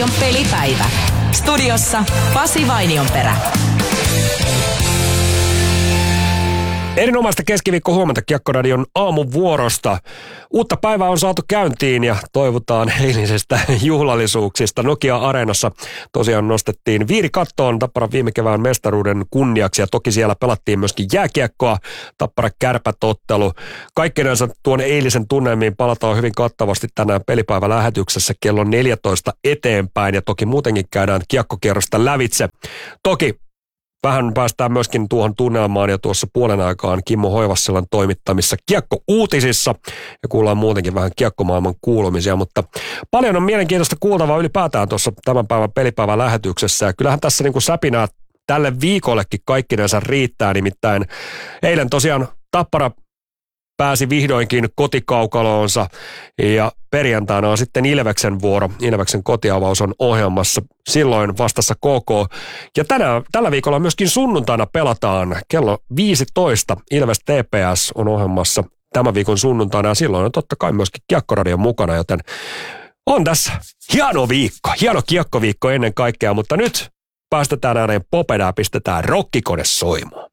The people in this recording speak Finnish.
Pelipäivä. Studiossa Pasi Vainionperä. Erinomaista keskiviikko huomenta Kiekkoradion aamuvuorosta. Uutta päivää on saatu käyntiin ja toivotaan eilisestä juhlallisuuksista. Nokia-areenassa tosiaan nostettiin viiri kattoon Tapparan viime kevään mestaruuden kunniaksi ja toki siellä pelattiin myöskin jääkiekkoa. Tappara-Kärpät-ottelu. Kaikkinensa tuon eilisen tunnelmiin palataan hyvin kattavasti tänään pelipäivälähetyksessä kello 14 eteenpäin ja toki muutenkin käydään kiekkokierrosta lävitse. Toki vähän päästään myöskin tuohon tunnelmaan ja tuossa puolen aikaan Kimmo Hoivasselan toimittamissa Kiekko-uutisissa ja kuullaan muutenkin vähän kiekkomaailman kuulumisia, mutta paljon on mielenkiintoista kuultavaa ylipäätään tuossa tämän päivän pelipäivän lähetyksessä ja kyllähän tässä niin kuin säpinää tälle viikollekin kaikkinensa riittää, nimittäin eilen tosiaan Tappara pääsi vihdoinkin kotikaukaloonsa ja perjantaina on sitten Ilveksen vuoro. Ilveksen kotiavaus on ohjelmassa silloin vastassa KK. Ja tällä viikolla myöskin sunnuntaina pelataan kello 15. Ilves TPS on ohjelmassa tämän viikon sunnuntaina ja silloin on totta kai myöskin Kiekkoradion mukana, joten on tässä hieno viikko, hieno kiekkoviikko ennen kaikkea, mutta nyt päästetään ääneen popeda ja pistetään rokkikone soimaan.